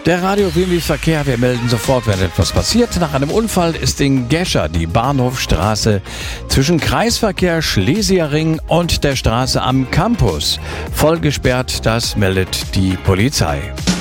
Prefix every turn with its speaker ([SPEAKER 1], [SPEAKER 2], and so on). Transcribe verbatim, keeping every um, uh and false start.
[SPEAKER 1] Der Radio Wien Verkehr, wir melden sofort, wenn etwas passiert. Nach einem Unfall ist in Gescher die Bahnhofstraße zwischen Kreisverkehr Schlesierring und der Straße am Campus voll gesperrt. Das meldet die Polizei.